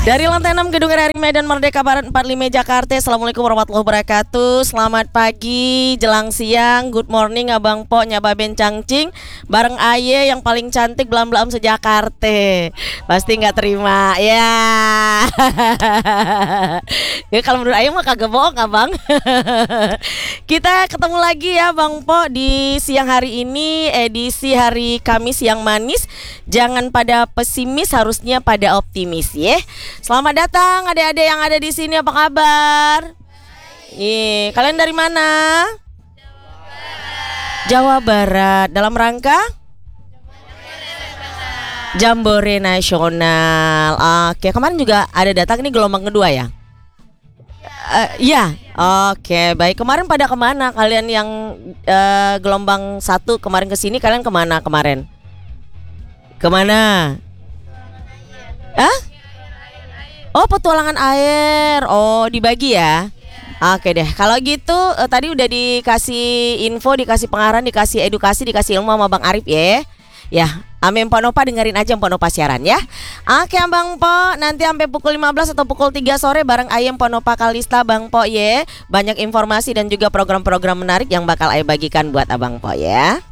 Dari lantai 6 Gedung RRI Medan Merdeka Barat 45 Jakarta. Assalamualaikum warahmatullahi wabarakatuh. Selamat pagi, jelang siang, good morning Abang Po, Nyaba Ben Cangcing. Bareng Aye yang paling cantik belam-belam se-Jakarta. Pasti gak terima ya. Ya kalau menurut Aye mah kagak bohong Abang. Kita ketemu lagi ya Bang Po di siang hari ini, edisi hari Kamis yang manis. Jangan pada pesimis, harusnya pada optimis ya. Selamat datang adik-adik yang ada di sini, apa kabar? Nih, kalian dari mana? Jawa Barat. Dalam rangka? Jambore Nasional. Oke, kemarin juga ada datang, ini gelombang kedua ya? Iya. Oke, baik. Kemarin pada kemana? Kalian yang gelombang 1 kemarin kesini, kalian kemana kemarin? Kemana? Hah? Oh, petualangan air. Oh, dibagi ya. Oke deh. Kalau gitu tadi udah dikasih info, dikasih pengarahan, dikasih edukasi, dikasih ilmu sama Bang Arif ya. Ya, ame Mpok Nopa dengerin aja Mpok Nopa siaran ya. Oke Bang Po, nanti sampai pukul 15 atau pukul 3 sore bareng Ayem Mpok Nopa Kalista Bang Po ya. Banyak informasi dan juga program-program menarik yang bakal Ayem bagikan buat Abang Po ya.